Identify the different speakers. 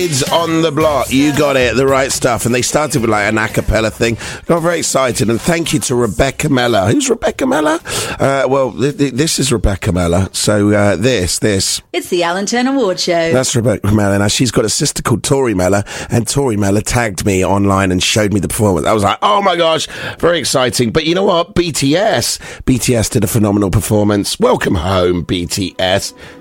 Speaker 1: Kids on the Block, you got it, the right stuff. And they started with like an a cappella thing. Got very excited, and thank you to Rebecca Mella. Who's Rebecca Mella? This is Rebecca Mella. So this.
Speaker 2: It's the Alan Turner Ward Show.
Speaker 1: That's Rebecca Mella. Now, she's got a sister called Tori Mella, and Tori Mella tagged me online and showed me the performance. I was like, oh my gosh, very exciting. But you know what? BTS did a phenomenal performance. Welcome home, BTS.